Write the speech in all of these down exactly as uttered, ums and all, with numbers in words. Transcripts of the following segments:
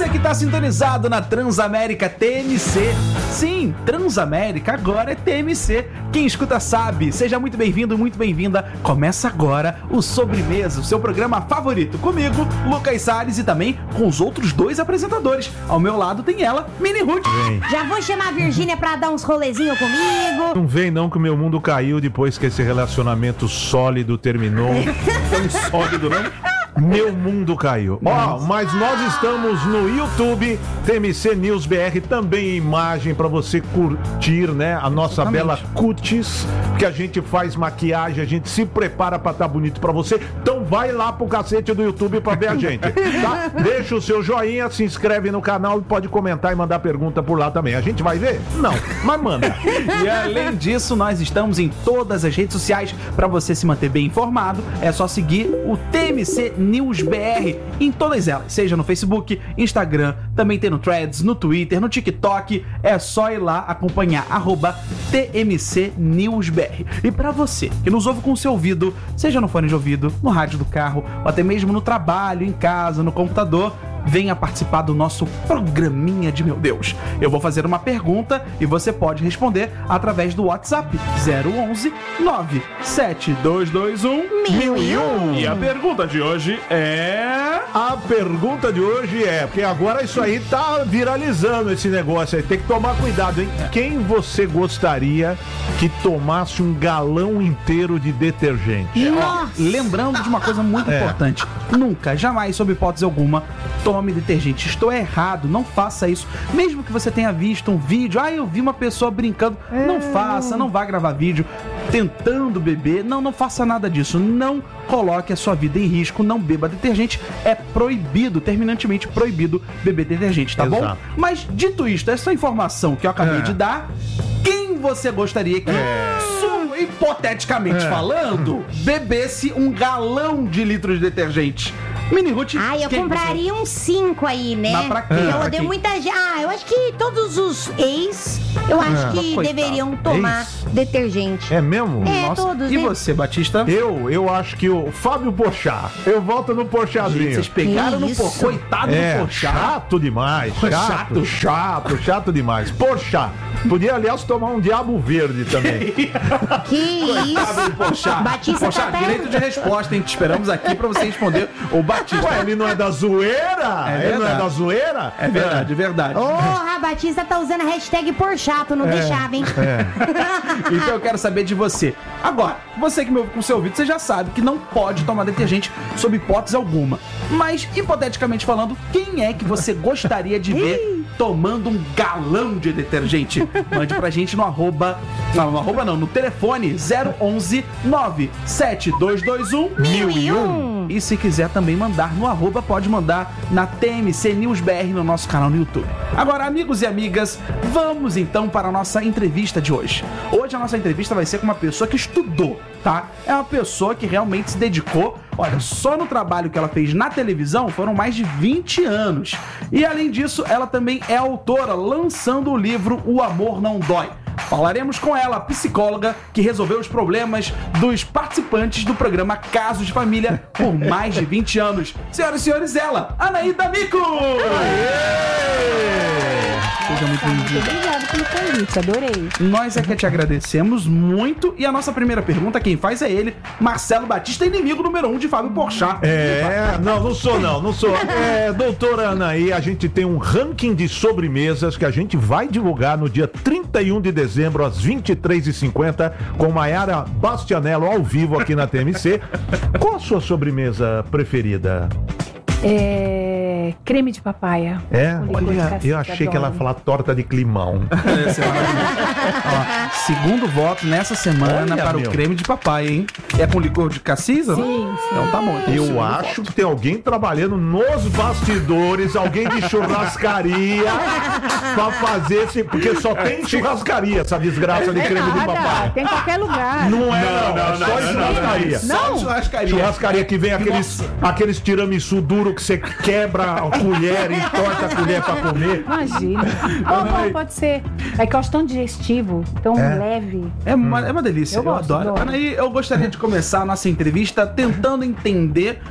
Você que está sintonizado na Transamérica T M C. Sim, Transamérica agora é T M C. Quem escuta sabe. Seja muito bem-vindo, muito bem-vinda. Começa agora o Sobremesa, o seu programa favorito. Comigo, Lucas Salles, e também com os outros dois apresentadores. Ao meu lado tem ela, Mini Ruth. Vem. Já vou chamar a Virgínia pra dar uns rolezinhos comigo. Não vem não que o meu mundo caiu depois que esse relacionamento sólido terminou. Tão sólido, né? Meu mundo caiu. Ó, oh, mas nós estamos no YouTube, T M C News B R, também em imagem pra você curtir, né? A nossa Exatamente. Bela cutis, que a gente faz maquiagem, a gente se prepara pra estar tá bonito pra você. Então vai lá pro cacete do YouTube pra ver a gente, tá? Deixa o seu joinha, se inscreve no canal e pode comentar e mandar pergunta por lá também. A gente vai ver? Não, mas manda. E além disso, nós estamos em todas as redes sociais pra você se manter bem informado. É só seguir o T M C News B R em todas elas, seja no Facebook, Instagram, também tem no Threads, no Twitter, no TikTok. É só ir lá acompanhar arroba T M C News B R. E pra você que nos ouve com o seu ouvido, seja no fone de ouvido, no rádio do carro, ou até mesmo no trabalho, em casa, no computador, venha participar do nosso programinha de meu Deus. Eu vou fazer uma pergunta e você pode responder através do WhatsApp zero onze nove sete dois dois um mil e um. E a pergunta de hoje é... A pergunta de hoje é, porque agora isso aí tá viralizando esse negócio aí, tem que tomar cuidado, hein? Quem você gostaria que tomasse um galão inteiro de detergente? Ó, lembrando de uma coisa muito é. importante, nunca, jamais, sob hipótese alguma, tome detergente. Estou errado, não faça isso. Mesmo que você tenha visto um vídeo, ah, eu vi uma pessoa brincando, é. não faça, não vá gravar vídeo tentando beber, não, não faça nada disso. Não coloque a sua vida em risco, não beba detergente. É proibido, terminantemente proibido beber detergente, tá Exato. Bom? Mas dito isto, essa informação que eu acabei é. de dar, quem você gostaria que, é. su- hipoteticamente é. falando, bebesse um galão de litro de detergente? Mini Ruth, ah, eu compraria você... uns cinco aí, né? Mas pra quê? Eu pra odeio quê? muita gente. Ah, eu acho que todos os ex, eu acho é. que Coitado. deveriam tomar Ex? detergente. É mesmo? É, Nossa. todos. E né? você, Batista? Eu, eu acho que o Fábio Porchat. Eu volto no Porchatzinho. Gente, vocês pegaram Que no isso? Porchat. Coitado É, do Porchat. chato demais. Chato, Chato. chato, chato demais. Porchat. Podia, aliás, tomar um diabo verde também. Que Coitado do isso? Porchat. Batista Porchat, tá direito de resposta, hein? Te esperamos aqui pra você responder o Batista. Ué, ele não é da zoeira? É ele não é verdade. da zoeira? É verdade, é verdade. Porra, a Batista tá usando a hashtag por chato, não deixava, hein? É. Então eu quero saber de você. Agora, você que me ouve com seu ouvido, você já sabe que não pode tomar detergente sob hipótese alguma. Mas, hipoteticamente falando, quem é que você gostaria de ver tomando um galão de detergente? Mande pra gente no arroba... Não, no arroba não, no telefone zero onze nove sete dois dois um mil e um. E se quiser também mandar no arroba, pode mandar na T M C News B R no nosso canal no YouTube. Agora, amigos e amigas, vamos então para a nossa entrevista de hoje. Hoje a nossa entrevista vai ser com uma pessoa que estudou, tá? É uma pessoa que realmente se dedicou. Olha, só no trabalho que ela fez na televisão foram mais de vinte anos. E além disso, ela também é autora, lançando o livro O Amor Não Dói. Falaremos com ela, a psicóloga que resolveu os problemas dos participantes do programa Casos de Família por mais de vinte anos. Senhoras e senhores, ela, Anaída Mico! Seja muito bem-vinda. Obrigada pelo convite, adorei. Nós é que te agradecemos muito. E a nossa primeira pergunta, quem faz é ele, Marcelo Batista, inimigo número um de Fábio Porchat. É, não, não sou não, não sou. É, doutora Anaí, a gente tem um ranking de sobremesas que a gente vai divulgar no dia trinta e um de dezembro, às vinte e três e cinquenta, com Maiara Bastianello ao vivo aqui na T M C. Qual a sua sobremesa preferida? É... Creme de papaya. É? Com licor de Olha, cassis, eu achei que ela ia adoro. falar torta de climão. Esse é maravilhoso. Ó, segundo voto nessa semana Olha, para meu. o creme de papai, hein? É com licor de cassis? Sim, sim. Então tá bom. Então Eu segundo acho voto. que tem alguém trabalhando nos bastidores, alguém de churrascaria, pra fazer esse. Porque só tem churrascaria, essa desgraça de É creme de nada, papai. tem em qualquer lugar. Não é, não, é só em churrascaria. Só churrascaria. Churrascaria que vem aqueles, aqueles tiramisu duro que você quebra a colher e torta a colher pra comer. Imagina. Ou não, pode ser. É que eu acho tão digestivo, tão É. leve. É uma, é uma delícia, eu, Eu gosto, adoro. adoro. Anaí, eu gostaria de começar a nossa entrevista tentando entender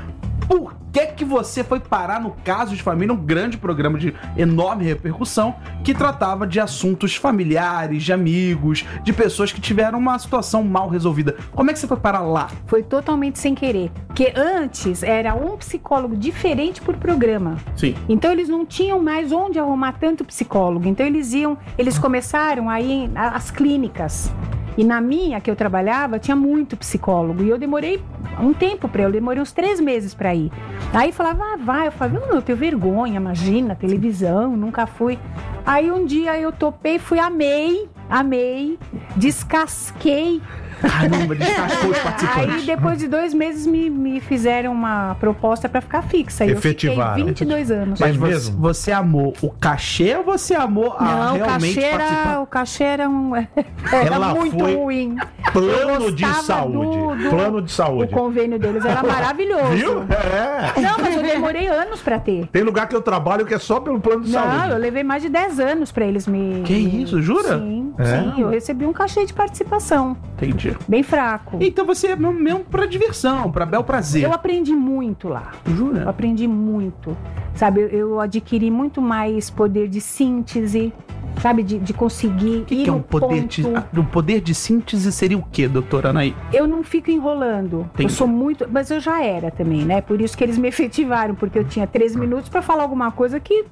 por que que você foi parar no Casos de Família, um grande programa de enorme repercussão, que tratava de assuntos familiares, de amigos, de pessoas que tiveram uma situação mal resolvida. Como é que você foi parar lá? Foi totalmente sem querer. Porque antes era um psicólogo diferente por programa. Sim. Então eles não tinham mais onde arrumar tanto psicólogo. Então eles iam, eles começaram aí as clínicas. E na minha, que eu trabalhava, tinha muito psicólogo. E eu demorei um tempo pra ir, eu demorei uns três meses pra ir. Aí falava, ah, vai. Eu falava, não, eu tenho vergonha, imagina, televisão, nunca fui. Aí um dia eu topei, fui, amei, amei, descasquei. Caramba, descascou os participantes. Aí depois de dois meses me, me fizeram uma proposta pra ficar fixa. E Efetivaram. eu fiquei vinte e dois anos. Mas É você, mesmo? você amou o cachê ou você amou a Não, o realmente cachê, participar? era, o cachê era, um, era Ela muito foi ruim. Plano Eu de gostava saúde. do- do- Plano de O saúde. convênio deles era maravilhoso. Viu? É. Não, mas eu demorei anos pra ter. Tem lugar que eu trabalho que é só pelo plano de Não, saúde. eu levei mais de dez anos pra eles me... Que isso, jura? Sim, É? sim, eu recebi um cachê de participação, Entendi. bem fraco. Então você é mesmo- mesmo pra diversão, pra bel prazer. Eu aprendi muito lá. Eu Jura? aprendi muito. Sabe, eu, eu adquiri muito mais poder de síntese, sabe, de, de conseguir O que, ir que é no um poder de, ponto. ah, um poder de síntese seria o quê, doutora Anaí? Eu não fico enrolando. Entendi. Eu sou muito... Mas eu já era também, né? Por isso que eles me efetivaram, porque eu tinha três minutos pra falar alguma coisa que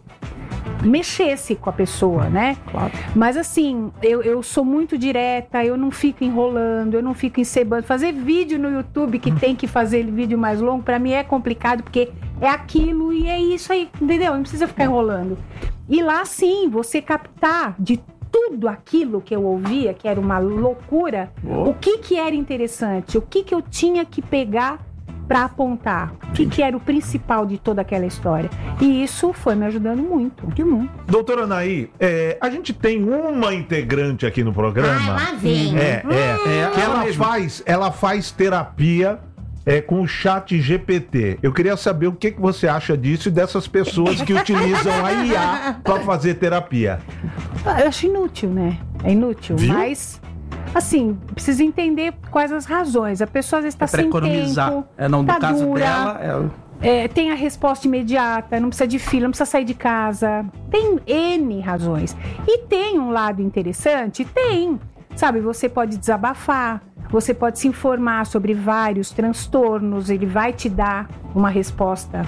mexesse com a pessoa, né? Claro. Mas assim, eu, eu sou muito direta, eu não fico enrolando, eu não fico encebando. Fazer vídeo no YouTube que tem que fazer vídeo mais longo, pra mim é complicado, porque é aquilo e é isso aí, entendeu? Não precisa ficar enrolando. E lá sim, você captar de tudo aquilo que eu ouvia, que era uma loucura, Oh. o que que era interessante, o que que eu tinha que pegar para apontar, o que que era o principal de toda aquela história. E isso foi me ajudando muito. Que bom. Doutora Anaí, é, a gente tem uma integrante aqui no Ah, programa. lá vem. É, é, É, que ela ela mesma. faz, ela faz terapia é, com o chat G P T. Eu queria saber o que, que você acha disso e dessas pessoas que utilizam a I A para fazer terapia. Eu acho inútil, né? É inútil, Viu? mas assim, precisa entender quais as razões. A pessoa às vezes está É pra sem economizar. tempo, É, não, no tá caso dura, dela, é... é, tem a resposta imediata, não precisa de fila, não precisa sair de casa. Tem N razões. E tem um lado interessante? Tem. Sabe, você pode desabafar, você pode se informar sobre vários transtornos, ele vai te dar uma resposta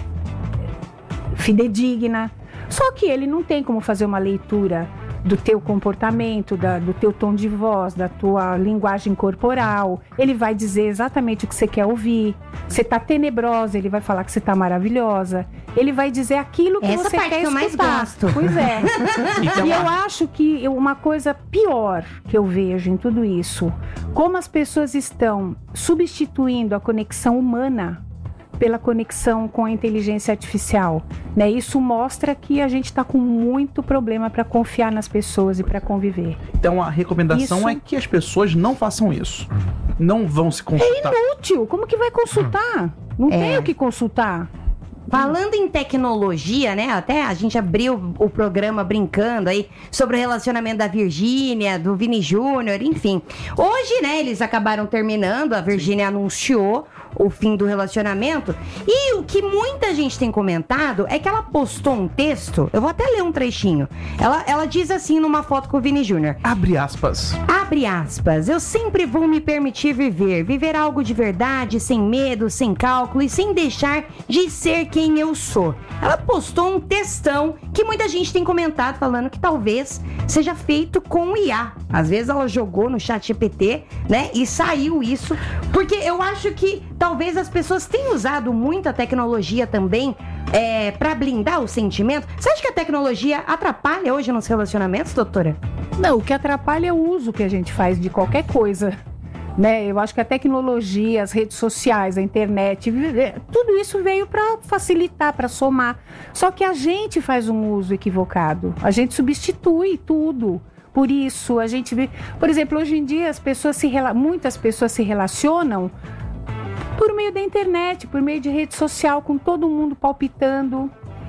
fidedigna. Só que ele não tem como fazer uma leitura do teu comportamento, da, do teu tom de voz, da tua linguagem corporal. Ele vai dizer exatamente o que você quer ouvir. Você tá tenebrosa, ele vai falar que você tá maravilhosa. Ele vai dizer aquilo que Essa você parte quer que eu mais escutar. gosto. Pois é. Então, E eu acho que uma coisa pior que eu vejo em tudo isso, como as pessoas estão substituindo a conexão humana pela conexão com a inteligência artificial, né? Isso mostra que a gente está com muito problema para confiar nas pessoas e para conviver. Então a recomendação Isso. é que as pessoas não façam isso. Não vão se consultar. Inútil, como que vai consultar? Não É. tem o que consultar. Falando em tecnologia, né? Até a gente abriu o programa brincando aí sobre o relacionamento da Virgínia, do Vini Júnior, enfim. Hoje, né, eles acabaram terminando, a Virgínia anunciou o fim do relacionamento. E o que muita gente tem comentado é que ela postou um texto, eu vou até ler um trechinho. Ela, ela diz assim numa foto com o Vini Júnior: Abre aspas. abre aspas, eu sempre vou me permitir viver, viver algo de verdade, sem medo, sem cálculo e sem deixar de ser quem eu sou. Ela postou um textão que muita gente tem comentado falando que talvez seja feito com I A. Às vezes ela jogou no chat G P T, né, e saiu isso, porque eu acho que talvez as pessoas tenham usado muito a tecnologia também é, para blindar o sentimento. Você acha que a tecnologia atrapalha hoje nos relacionamentos, doutora? Não, o que atrapalha é o uso que a gente faz de qualquer coisa, né? Eu acho que a tecnologia, as redes sociais, a internet, tudo isso veio para facilitar, para somar. Só que a gente faz um uso equivocado. A gente substitui tudo. Por isso, a gente vê... Por exemplo, hoje em dia, as pessoas se rela... muitas pessoas se relacionam por meio da internet, por meio de rede social, com todo mundo palpitando.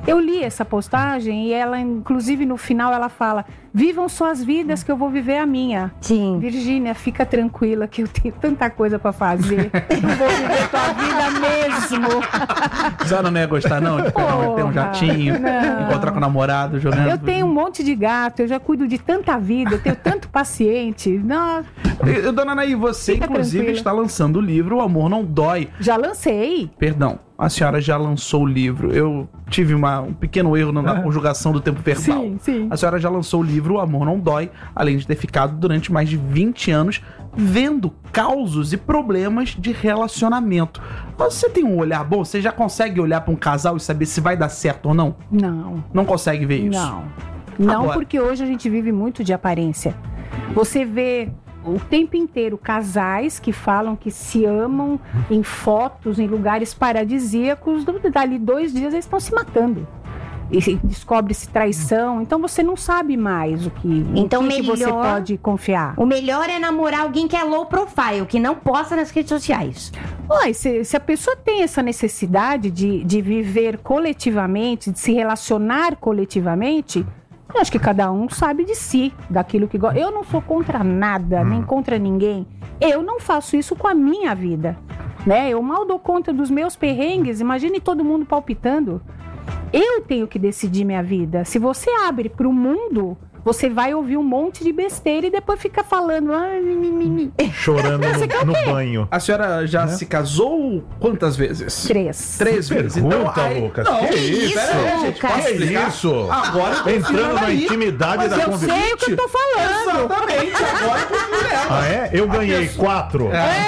Eu li essa postagem e ela, inclusive, no final ela fala: vivam suas vidas que eu vou viver a minha. Sim. Virgínia, fica tranquila que eu tenho tanta coisa pra fazer. Não vou viver tua vida mesmo. A senhora não ia gostar, não? De pegar um, ter um jatinho, não. encontrar com o namorado, jogando. Eu tenho um monte de gato, eu já cuido de tanta vida, eu tenho tanto paciente. Não. E, Dona Anaí, você, Fica inclusive, tranquila. está lançando o livro O Amor Não Dói. Já lancei. Perdão, a senhora já lançou o livro. Eu tive uma, um pequeno erro na, na conjugação do tempo verbal. Sim, sim. A senhora já lançou o livro O Amor Não Dói, além de ter ficado durante mais de vinte anos vendo causos e problemas de relacionamento. Você tem um olhar bom? Você já consegue olhar para um casal e saber se vai dar certo ou não? Não. Não consegue ver isso? Não. Não, Agora- porque hoje a gente vive muito de aparência. Você vê o tempo inteiro casais que falam que se amam em fotos, em lugares paradisíacos, dali dois dias eles estão se matando. E se- descobre-se traição, então você não sabe mais o que, Então, o que, que você melhor- pode confiar. O melhor é namorar alguém que é low profile, que não posta nas redes sociais. Ué, se, se a pessoa tem essa necessidade de, de viver coletivamente, de se relacionar coletivamente, eu acho que cada um sabe de si, daquilo que gosta. Eu não sou contra nada, nem contra ninguém. Eu não faço isso com a minha vida, né? Eu mal dou conta dos meus perrengues, imagine todo mundo palpitando. Eu tenho que decidir minha vida. Se você abre para o mundo, você vai ouvir um monte de besteira e depois fica falando... "Ai, mi, mi, mi, mi." Chorando no, no banho. A senhora já se casou quantas vezes? Três. Três vezes. Pergunta, aí- Lucas. Não, Que isso, pera aí, gente. Lucas? Posso Que explicar? isso? Agora eu tô Entrando ensinando na aí. intimidade Mas da eu conversa. sei o que eu tô falando. Exatamente, agora eu tô falando ela. Ah, é? Eu ganhei quatro.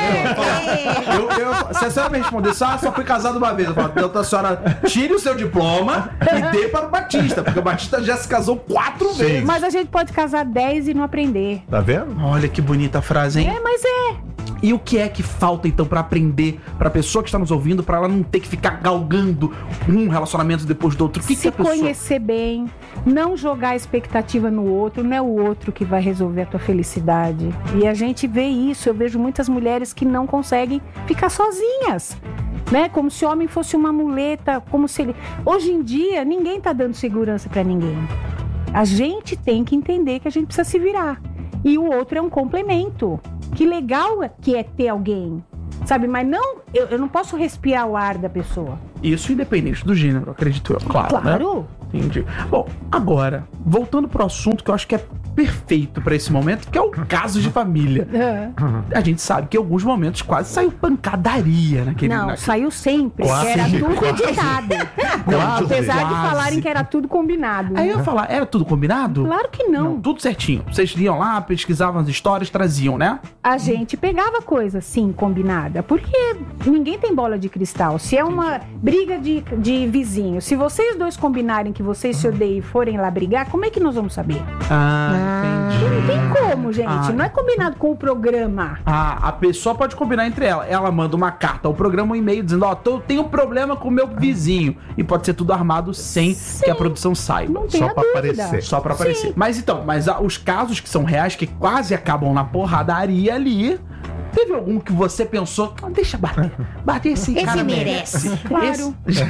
É. Eu, eu, se a senhora me respondesse, ah, só fui casado uma vez, eu falo, então a senhora tire o seu diploma e dê para o Batista, porque o Batista já se casou quatro Sim. vezes. Mas a gente pode casar dez e não aprender. Tá vendo? Olha que bonita a frase, hein? É, mas é. E o que é que falta, então, pra aprender, pra pessoa que está nos ouvindo, pra ela não ter que ficar galgando um relacionamento depois do outro? O que, que Se a pessoa... conhecer bem, não jogar expectativa no outro, não é o outro que vai resolver a tua felicidade. E a gente vê isso, eu vejo muitas mulheres que não conseguem ficar sozinhas, né? Como se o homem fosse uma muleta, como se ele... Hoje em dia, ninguém tá dando segurança pra ninguém. A gente tem que entender que a gente precisa se virar. E o outro é um complemento. Que legal que é ter alguém, sabe? Mas não, eu, eu não posso respirar o ar da pessoa. Isso independente do gênero, acredito eu. Claro, né? Claro. Entendi. Bom, agora, voltando pro assunto que eu acho que é perfeito pra esse momento, que é o caso de família. A gente sabe que em alguns momentos quase saiu pancadaria naquele... Não, naquele... saiu sempre, Quase, que era tudo quase. editado. Quase. Apesar de Quase. falarem que era tudo combinado. Aí eu ia falar, era tudo combinado? Claro que não. Tudo certinho. Vocês iam lá, pesquisavam as histórias, traziam, né? A gente pegava coisa, sim, combinada. Porque ninguém tem bola de cristal. Se é uma briga de, de vizinho, se vocês dois combinarem que vocês se odeiam e forem lá brigar, como é que nós vamos saber? Ah, entendi. Não tem como, gente. Ah. Não é combinado com o programa. Ah, a pessoa pode combinar entre ela. Ela manda uma carta ao programa, um e-mail dizendo, ó, tô- tenho um problema com o meu vizinho. E pode ser tudo armado sem que a produção saiba. Não tem Só a pra dúvida. aparecer. Só pra aparecer. Sim. Mas então, mas ah, os casos que são reais, que quase acabam na porradaria ali, teve algum que você pensou, "Ah, deixa bater. Bater esse, Esse cara merece." Claro. Esse-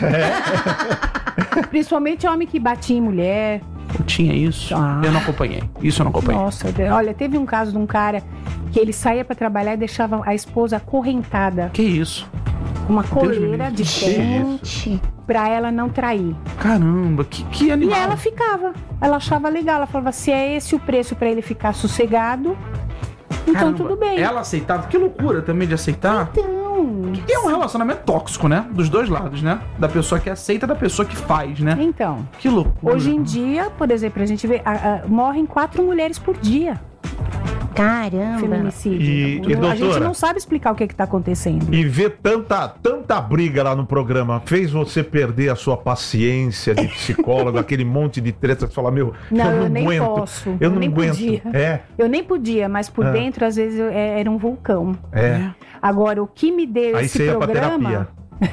Principalmente homem que batia em mulher. Tinha isso? Ah. Eu não acompanhei. Isso eu não acompanhei. Nossa, olha, teve um caso de um cara que ele saía pra trabalhar e deixava a esposa acorrentada Que isso? com uma Deus me coleira livre. de ferro Gente. pra ela não trair. Caramba, que, que E animal. ela ficava. Ela achava legal. Ela falava, se é esse o preço pra ele ficar sossegado, então Caramba, tudo bem. Ela aceitava. Que loucura também de aceitar. Então, E é um relacionamento tóxico, né? Dos dois lados, né? Da pessoa que aceita e da pessoa que faz, né? então, Que loucura. hoje em dia, por exemplo, a gente vê, a- a- morrem quatro mulheres por dia. Caramba. Feminicídio. E- e, a gente doutora? não sabe explicar o que está acontecendo. E ver tanta, tanta briga lá no programa fez você perder a sua paciência de psicólogo, aquele monte de treta que você fala, meu, Não, eu eu não nem aguento. posso, Eu eu não nem aguento. podia. É, Eu nem podia, mas por Ah. dentro, às vezes, eu- é- era um vulcão. é. Agora, o que me deu Aí esse você ia pra programa... terapia.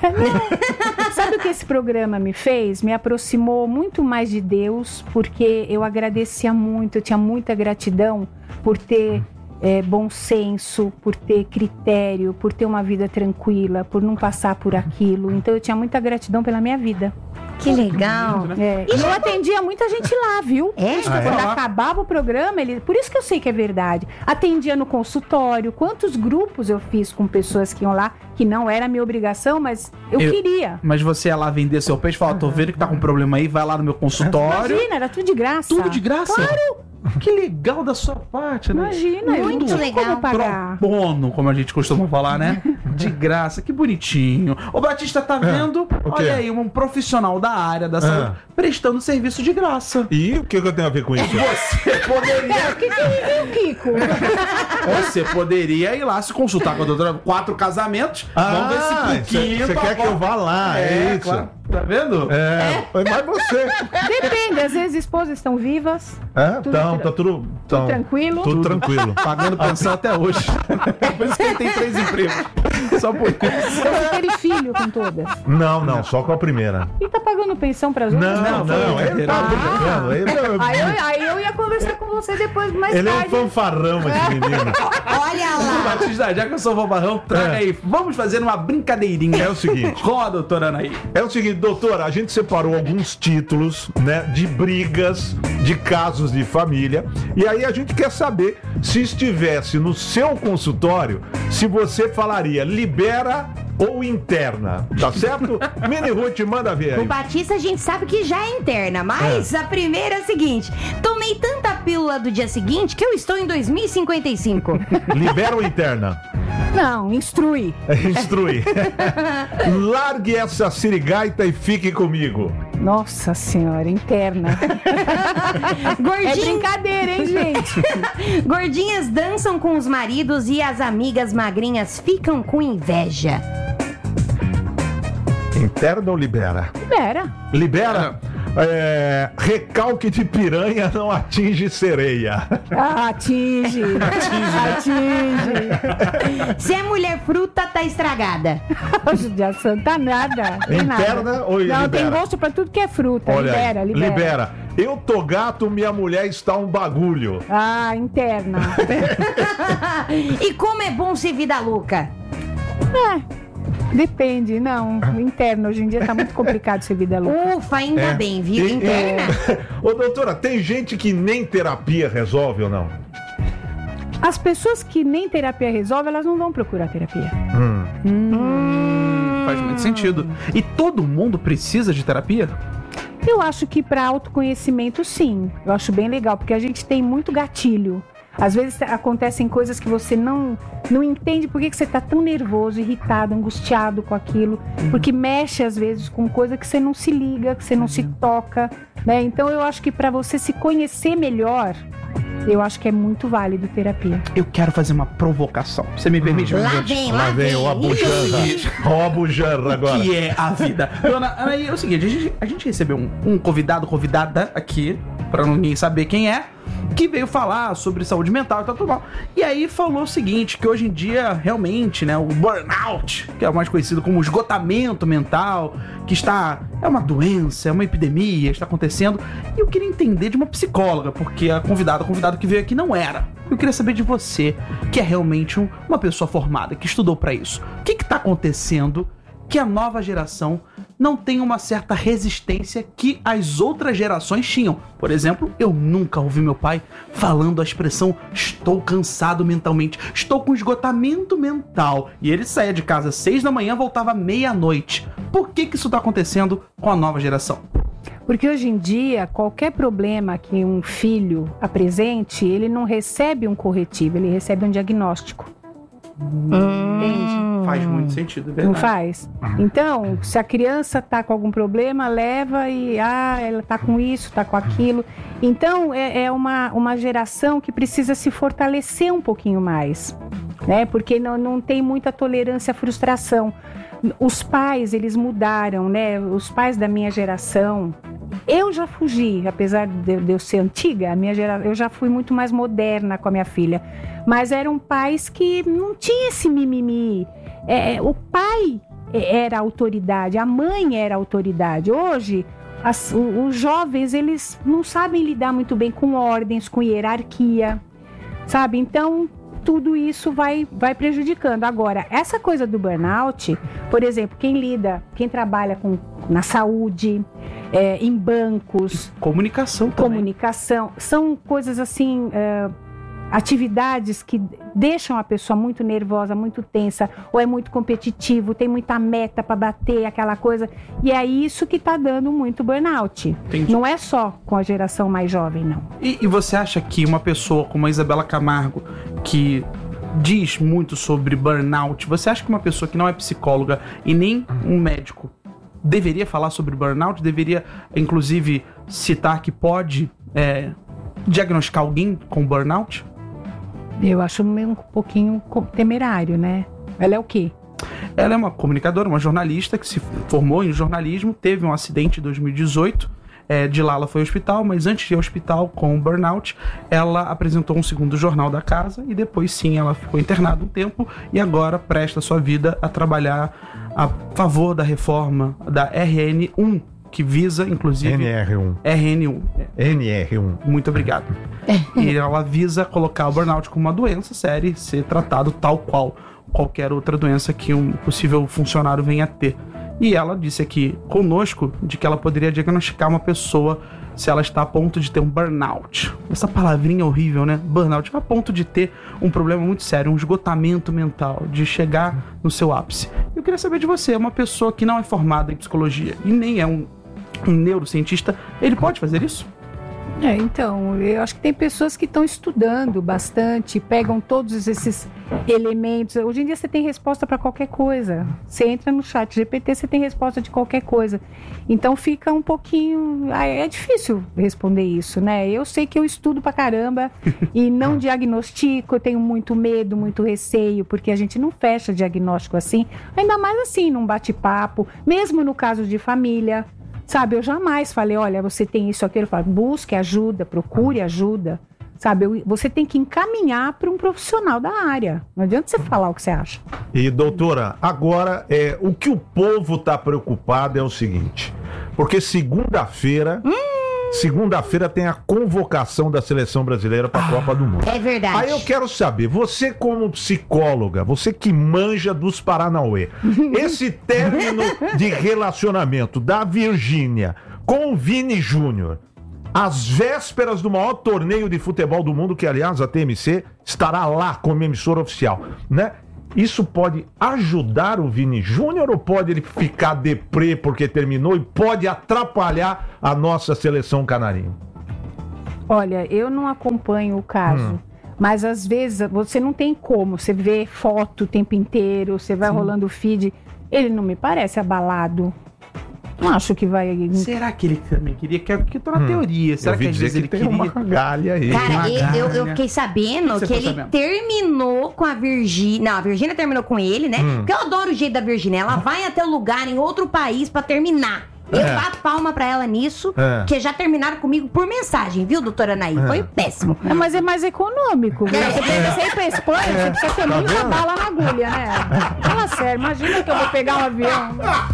Sabe o que esse programa me fez? Me aproximou muito mais de Deus, porque eu agradecia muito, eu tinha muita gratidão por ter é, bom senso, por ter critério, por ter uma vida tranquila, por não passar por aquilo. Então eu tinha muita gratidão pela minha vida. Que legal. Né? É, e eu atendia muita gente lá, viu? É? Isso, Ah, é? quando Lá. acabava o programa, ele, por isso que eu sei que é verdade. Atendia no consultório. Quantos grupos eu fiz com pessoas que iam lá, que não era minha obrigação, mas eu, Eu- queria. Mas você ia lá vender seu peixe e falar, tô vendo que tá com problema aí, vai lá no meu consultório. Imagina, era tudo de graça. Tudo de graça? Claro! Que legal da sua parte, né? Imagina, eu Muito não tinha legal. como pagar. Pro bono, como a gente costuma falar, né? De graça, que bonitinho. O Batista tá vendo, o quê? olha aí, um profissional da área da saúde prestando serviço de graça. E o que, que eu tenho a ver com isso? Você poderia, O que que ele viu, Kiko? você poderia ir lá se consultar com a doutora. Quatro casamentos, vamos ver se pro quinto você quer que eu vá lá, é, isso. claro. Tá vendo? É, mas você. Depende, às vezes esposas estão vivas, É, Tudo então, tra- tá tudo, tão- tranquilo. tudo tranquilo. Pagando pensão até hoje. Por isso que ele tem três empregos. Só por isso. Você teve filho com todas. Não, não, só com a primeira. E tá pagando pensão pras outras? Não, Não, não, foi ele tá brincadeira. brincando. Ele, Aí eu, aí eu ia conversar com você depois, mais ele é um tarde. fanfarrão, esse menino. Olha lá. Batista, já que eu sou bobarrão, traga É. aí. Vamos fazer uma brincadeirinha. É o seguinte. Com a doutora Anaí. É o seguinte, doutora, a gente separou alguns títulos, né, de brigas, de casos de família, e aí a gente quer saber se estivesse no seu consultório, se você falaria libera ou interna, tá certo? Mini Ruth, manda ver O aí. Batista a gente sabe que já é interna, mas a primeira é a seguinte: tomei tanta pílula do dia seguinte que eu estou em dois mil e cinquenta e cinco. Libera ou interna? Não, instrui. Instrui. Largue essa sirigaita e fique comigo. Nossa senhora, interna. É Gordinho, brincadeira, hein, gente? gordinhas dançam com os maridos e as amigas magrinhas ficam com inveja. Interna ou libera? Libera. Libera? É, recalque de piranha não atinge sereia. Ah, atinge. Atinge. Se é mulher fruta, tá estragada. Judiação, tá nada. Tem Interna nada. ou Não, libera? tem gosto pra tudo que é fruta. Olha aí, libera, libera, libera. Eu tô gato, minha mulher está um bagulho. Ah, interna. E como é bom ser vida louca. É. Depende, não. Interno, hoje em dia tá muito complicado ser vida louca. Ufa, ainda É. bem, viu? E- Interna. Ô, doutora, tem gente que nem terapia resolve ou não? As pessoas que nem terapia resolve, elas não vão procurar terapia. Faz muito sentido. E todo mundo precisa de terapia? Eu acho que para autoconhecimento, sim. Eu acho bem legal, porque a gente tem muito gatilho. Às vezes acontecem coisas que você não, não entende por que, que você está tão nervoso, irritado, angustiado com aquilo. Porque mexe, às vezes, com coisa que você não se liga, que você não se toca, né? Então, eu acho que para você se conhecer melhor, eu acho que é muito válido terapia. Eu quero fazer uma provocação. Você me permite? Lá Manoel? vem, lá Lá vem vem. o Abujanra. O Abujanra agora. Que é a vida. Dona Anaí, é o seguinte, a gente, a gente recebeu um, um convidado, convidada aqui, pra ninguém saber quem é, que veio falar sobre saúde mental e tal, tudo mal. E aí falou o seguinte, que hoje em dia, realmente, né, o burnout, que é o mais conhecido como esgotamento mental, que está, é uma doença, é uma epidemia, está acontecendo. E eu queria entender de uma psicóloga, porque a convidada, o convidado que veio aqui não era. Eu queria saber de você, que é realmente um- uma pessoa formada, que estudou pra isso. O que que tá acontecendo que a nova geração não tem uma certa resistência que as outras gerações tinham? Por exemplo, eu nunca ouvi meu pai falando a expressão estou cansado mentalmente, estou com esgotamento mental. E ele saía de casa às seis da manhã, voltava meia-noite. Por que que isso tá acontecendo com a nova geração? Porque hoje em dia, qualquer problema que um filho apresente, ele não recebe um corretivo, ele recebe um diagnóstico. Entende? Faz muito sentido, é Não verdade. faz? Então, se a criança tá com algum problema, leva e, ah, ela tá com isso, tá com aquilo. Então, é, é uma, uma geração que precisa se fortalecer um pouquinho mais, né? Porque não, não tem muita tolerância à frustração. Os pais, eles mudaram, né? Os pais da minha geração, eu já fugi, apesar de, de eu ser antiga, a minha gera, eu já fui muito mais moderna com a minha filha. Mas eram pais que não tinham esse mimimi. É, o pai era a autoridade, a mãe era a autoridade. Hoje, as, o, os jovens, eles não sabem lidar muito bem com ordens, com hierarquia, sabe? Então, tudo isso vai, vai prejudicando. Agora, essa coisa do burnout, por exemplo, quem lida, quem trabalha com, na saúde, é, em bancos... Comunicação também. Comunicação. São coisas assim... É, atividades que deixam a pessoa muito nervosa, muito tensa, ou é muito competitivo, tem muita meta para bater, aquela coisa. E é isso que está dando muito burnout. Entendi. Não é só com a geração mais jovem, não. E, e você acha que uma pessoa como a Isabela Camargo, que diz muito sobre burnout, você acha que uma pessoa que não é psicóloga e nem um médico deveria falar sobre burnout? Deveria, inclusive, citar que pode é, diagnosticar alguém com burnout? Eu acho meio um pouquinho temerário, né? Ela é o quê? Ela é uma comunicadora, uma jornalista que se formou em jornalismo, teve um acidente em dois mil e dezoito, é, de lá ela foi ao hospital, mas antes de ir ao hospital com burnout, ela apresentou um segundo jornal da casa e depois sim ela ficou internada um tempo e agora presta sua vida a trabalhar a favor da reforma da R N um, que visa, inclusive... N R um. R N um. N R um. Muito obrigado. E ela visa colocar o burnout como uma doença séria e ser tratado tal qual qualquer outra doença que um possível funcionário venha a ter. E ela disse aqui conosco de que ela poderia diagnosticar uma pessoa se ela está a ponto de ter um burnout. Essa palavrinha horrível, né? Burnout. A ponto de ter um problema muito sério, um esgotamento mental, de chegar no seu ápice. Eu queria saber de você, uma pessoa que não é formada em psicologia e nem é um um neurocientista, ele pode fazer isso? É, então, eu acho que tem pessoas que estão estudando bastante, pegam todos esses elementos. Hoje em dia você tem resposta para qualquer coisa. Você entra no chat G P T, você tem resposta de qualquer coisa. Então fica um pouquinho... É difícil responder isso, né? Eu sei que eu estudo pra caramba e não diagnostico, eu tenho muito medo, muito receio, porque a gente não fecha diagnóstico assim, ainda mais assim, num bate-papo, mesmo no caso de família. Sabe, eu jamais falei, olha, você tem isso, aquilo. Eu falo, busque ajuda, procure ajuda. Sabe, eu, você tem que encaminhar para um profissional da área. Não adianta você falar o que você acha. E, doutora, agora, é, o que o povo está preocupado é o seguinte. Porque segunda-feira... Hum. Segunda-feira tem a convocação da seleção brasileira para a ah, Copa do Mundo. É verdade. Aí eu quero saber, você como psicóloga, você que manja dos Paranauê, esse término de relacionamento da Virgínia com o Vini Júnior, às vésperas do maior torneio de futebol do mundo, que aliás a T M C estará lá como emissora oficial, né? Isso pode ajudar o Vini Júnior ou pode ele ficar deprê porque terminou e pode atrapalhar a nossa seleção canarinho? Olha, eu não acompanho o caso, hum. mas às vezes você não tem como, você vê foto o tempo inteiro, você vai Sim. rolando o feed, ele não me parece abalado. Não acho que vai... Será que ele também queria? Que eu tô na hum. teoria. Será que às vezes ele tem queria... uma galha aí. Cara, galha. Eu, eu fiquei sabendo que, que ele sabendo? terminou com a Virgínia... Não, a Virgínia terminou com ele, né? Hum. Porque eu adoro o jeito da Virgínia. Ela vai até o lugar em outro país pra terminar. Eu é. bato palma pra ela nisso, é. que já terminaram comigo por mensagem, viu, doutora Anaí? É. Foi péssimo. É, mas é mais econômico. Viu? É. Você precisa ir pra Espanha, é. você precisa ter tá muita vendo? bala na agulha, né? Fala sério, imagina que eu vou pegar um avião.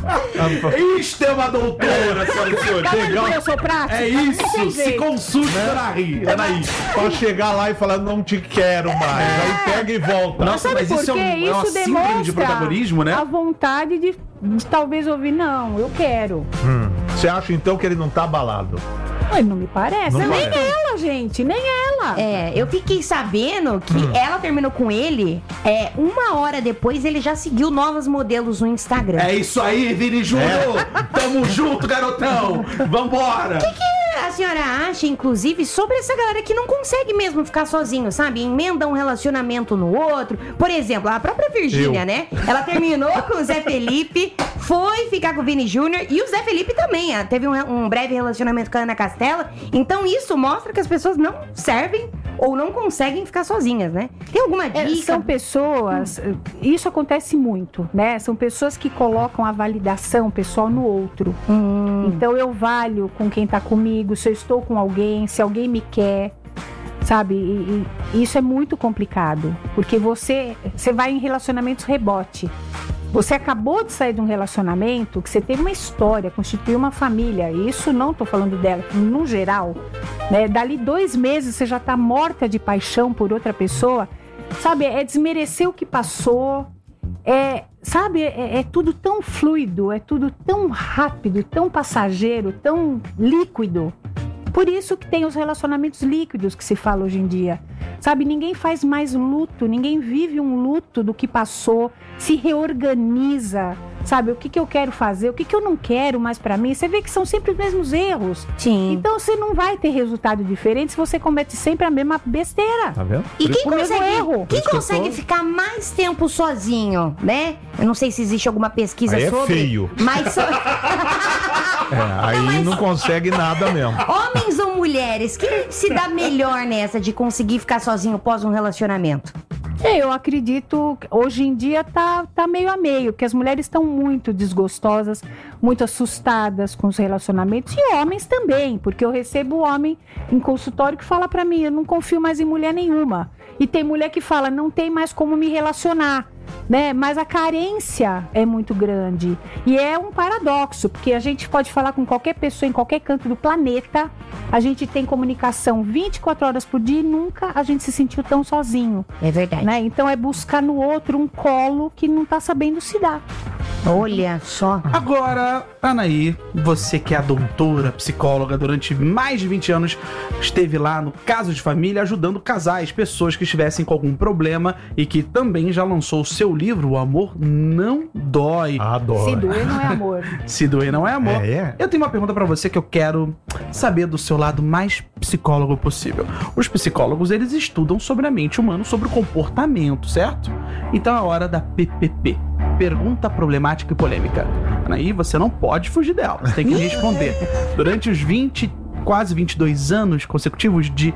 Isto é uma doutora, senhora e senhores. Legal. Eu sou prática. É isso, se consulte, né? Anaí. Pra chegar lá e falar, não te quero mais. É. Aí pega e volta. Nossa, mas isso é, um, é uma síndrome de protagonismo, né? A vontade de, de talvez ouvir, não, eu quero. Hum. Você acha então que ele não tá abalado? Ele não me parece. Não nem parece. ela, gente, nem ela. É, eu fiquei sabendo que hum. ela terminou com ele, é, uma hora depois ele já seguiu novos modelos no Instagram. É isso aí, Vini Júnior. É. Tamo junto, garotão. Vambora. O que, que a senhora acha, inclusive, sobre essa galera que não consegue mesmo ficar sozinho, sabe? Emenda um relacionamento no outro. Por exemplo, a própria Virgínia, eu. né? Ela terminou com o Zé Felipe, foi ficar com o Vini Júnior e o Zé Felipe também. Teve um, um breve relacionamento com a Ana Castela. Então isso mostra que as pessoas não servem ou não conseguem ficar sozinhas, né? Tem alguma dica? É, são pessoas... Hum. Isso acontece muito, né? São pessoas que colocam a validação pessoal no outro. Hum. Então eu valho com quem tá comigo, se eu estou com alguém, se alguém me quer, sabe? E, e isso é muito complicado, porque você, você vai em relacionamentos rebote. Você acabou de sair de um relacionamento que você teve uma história, constituiu uma família. Isso não estou falando dela, no geral, né? Dali dois meses você já está morta de paixão por outra pessoa. sabe, é desmerecer o que passou, é, sabe, é, é tudo tão fluido, é tudo tão rápido, tão passageiro, tão líquido. Por isso que tem os relacionamentos líquidos que se fala hoje em dia. Sabe, ninguém faz mais luto, ninguém vive um luto do que passou, se reorganiza, sabe, o que, que eu quero fazer, o que, que eu não quero mais pra mim. Você vê que são sempre os mesmos erros. Sim. Então você não vai ter resultado diferente se você comete sempre a mesma besteira. Tá vendo? E quem O mesmo consegue, erro. quem isso que eu consegue tô- ficar mais tempo sozinho, né? Eu não sei se existe alguma pesquisa Aí é sobre. feio. Mas so- É, aí mas- não consegue nada mesmo. homens ou mulheres, quem se dá melhor nessa de conseguir ficar sozinho após um relacionamento? Eu acredito que hoje em dia tá, tá meio a meio, porque as mulheres estão muito desgostosas, muito assustadas com os relacionamentos, e homens também, porque eu recebo homem em consultório que fala pra mim, eu não confio mais em mulher nenhuma. E tem mulher que fala, não tem mais como me relacionar, né? Mas a carência é muito grande. E é um paradoxo, porque a gente pode falar com qualquer pessoa em qualquer canto do planeta, a gente tem comunicação vinte e quatro horas por dia e nunca a gente se sentiu tão sozinho. É verdade. Né? Então é buscar no outro um colo que não tá sabendo se dar. Olha só. Agora, Anaí, você que é a doutora, psicóloga, durante mais de vinte anos, esteve lá no Caso de Família ajudando casais, pessoas que estivessem com algum problema e que também já lançou o seu livro, O Amor Não Dói. Adoro. Se doer não é amor. Se doer não é amor. É, é. Eu tenho uma pergunta pra você que eu quero saber do seu lado mais psicólogo possível. Os psicólogos, eles estudam sobre a mente humana, sobre o comportamento, certo? Então é a hora da P P P. Pergunta problemática e polêmica. Anaí, você não pode fugir dela. Você tem que responder. Durante os vinte, quase vinte e dois anos consecutivos de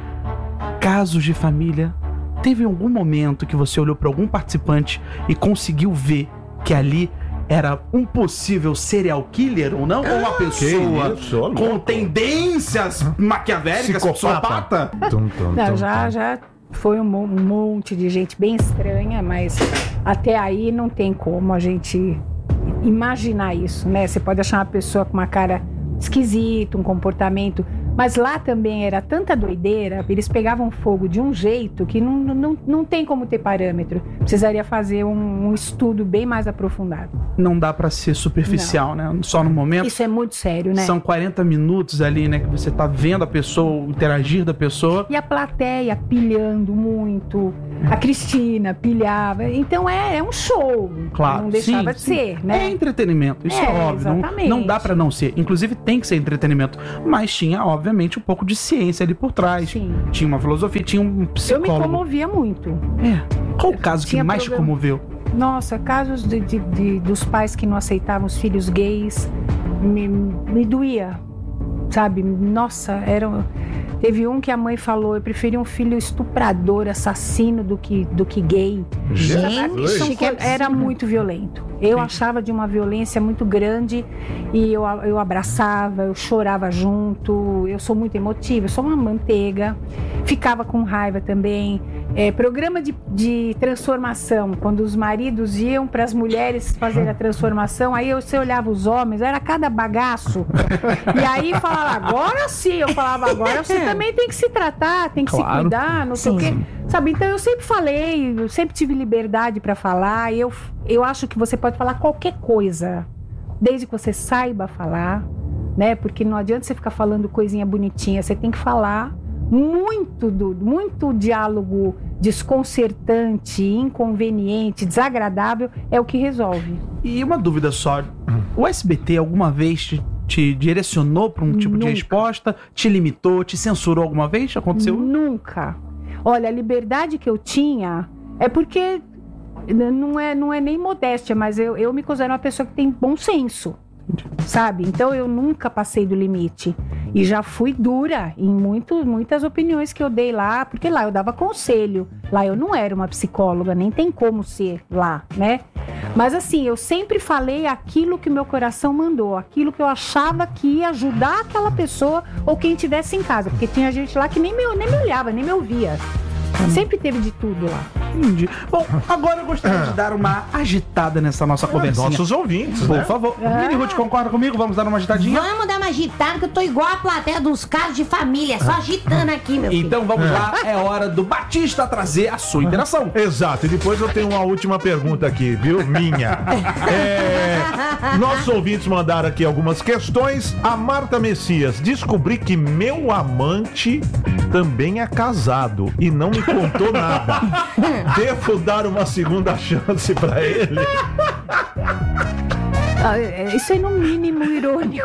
Casos de Família, teve algum momento que você olhou pra algum participante e conseguiu ver que ali era um possível serial killer ou não? Ou uma pessoa isso, ô, com louco. tendências maquiavélicas, psicopata? Tum, tum, Não, tum, já, tum. já foi um, mo- um monte de gente bem estranha, mas até aí não tem como a gente imaginar isso, né? Você pode achar uma pessoa com uma cara esquisita, um comportamento, mas lá também era tanta doideira, eles pegavam fogo de um jeito que não, não, não tem como ter parâmetro. Precisaria fazer um, um estudo bem mais aprofundado. Não dá pra ser superficial, né? Só no momento. Isso é muito sério, né? São quarenta minutos ali, né? Que você tá vendo a pessoa, o interagir da pessoa. E a plateia pilhando muito, a Cristina pilhava. Então é, é um show. Claro. Não deixava sim, de sim. ser, né? É entretenimento, isso é, É, óbvio. Não, exatamente. não dá pra não ser. Inclusive tem que ser entretenimento. Mas tinha, obviamente, um pouco de ciência ali por trás. Sim. Tinha uma filosofia, tinha um Eu me psicólogo. comovia muito. É. Qual o caso que Tinha mais te problema. comoveu? Nossa, casos de, de- de- dos pais que não aceitavam os filhos gays, me, me doía, sabe? Nossa, era... Teve um que a mãe falou, eu preferia um filho estuprador, assassino do que, do que gay. Gente, São co- era muito violento. Eu achava de uma violência muito grande e eu, eu abraçava, eu chorava junto, eu sou muito emotiva, eu sou uma manteiga, ficava com raiva também. É, programa de, de transformação, quando os maridos iam para as mulheres fazerem a transformação, aí eu, você olhava os homens, era cada bagaço. E aí falava, agora sim, eu falava, agora você também tem que se tratar, tem que se Claro. cuidar, não sei o quê. Sabe, então eu sempre falei, eu sempre tive liberdade para falar, e eu, eu acho que você pode falar qualquer coisa, desde que você saiba falar, né? Porque não adianta você ficar falando coisinha bonitinha, você tem que falar muito, do, muito diálogo desconcertante, inconveniente, desagradável, é o que resolve. E uma dúvida só. O S B T alguma vez te, te direcionou pra um tipo de Nunca. resposta? Te limitou? Te censurou alguma vez? Aconteceu? Nunca. Olha, a liberdade que eu tinha é porque n- não é, não é nem modéstia, mas eu, eu me considero uma pessoa que tem bom senso, sabe? Então eu nunca passei do limite. E já fui dura em muito, muitas opiniões que eu dei lá, porque lá eu dava conselho. Lá eu não era uma psicóloga, nem tem como ser lá, né? Mas assim, eu sempre falei aquilo que meu coração mandou, aquilo que eu achava que ia ajudar aquela pessoa ou quem estivesse em casa. Porque tinha gente lá que nem me, nem me olhava, nem me ouvia. Sempre teve de tudo lá. Entendi. Bom, agora eu gostaria de dar uma agitada nessa nossa conversinha. Nossos ouvintes, Por né? favor. Mini Ruth, concorda comigo? Vamos dar uma agitadinha? Vamos dar uma agitada, que eu tô igual a plateia dos casos de família, só agitando aqui, meu filho. Então vamos lá, é hora do Batista trazer a sua interação. Exato, e depois eu tenho uma última pergunta aqui, viu? Minha. É, nossos ouvintes mandaram aqui algumas questões. A Marta Messias, descobri que meu amante também é casado e não me contou nada. Devo dar uma segunda chance pra ele? Ah, é, isso é no mínimo irônico.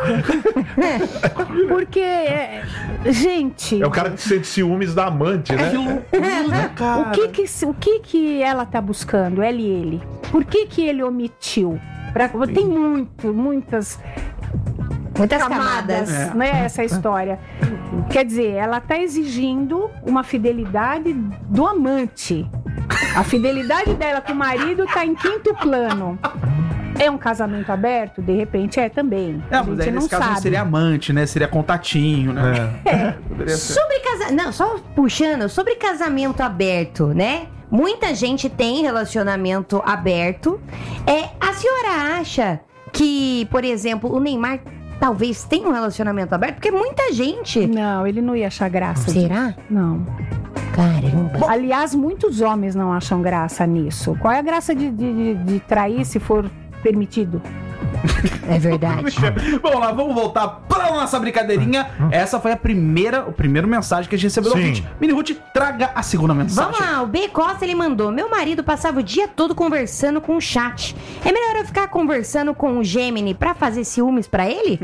Porque, é, gente... É o cara que sente ciúmes da amante, né? Que loucura, cara. O que que, o que que ela tá buscando, ela e ele? Por que que ele omitiu? Pra, tem muito, muitas... Muitas camadas, camadas. né, essa história. Quer dizer, ela tá exigindo uma fidelidade do amante. A fidelidade dela com o marido tá em quinto plano. É um casamento aberto? De repente é também. É, A mas gente aí não nesse caso não sabe. seria amante, né? Seria contatinho, né? É. Poderia ser. Sobre casamento. Não, só puxando, sobre casamento aberto, né? Muita gente tem relacionamento aberto. É, a senhora acha que, por exemplo, o Neymar talvez tenha um relacionamento aberto? Porque muita gente. Não, ele não ia achar graça. Será? Não. Caramba. Aliás, muitos homens não acham graça nisso. Qual é a graça de, de, de, de trair se for permitido? É verdade. Vamos lá, vamos voltar para nossa brincadeirinha. Essa foi a primeira, o primeiro mensagem que a gente recebeu do Sim. ouvinte. Mini Ruth, traga a segunda mensagem. Vamos lá, o B Costa ele mandou: meu marido passava o dia todo conversando com o chat. É melhor eu ficar conversando com o Gemini pra fazer ciúmes pra ele?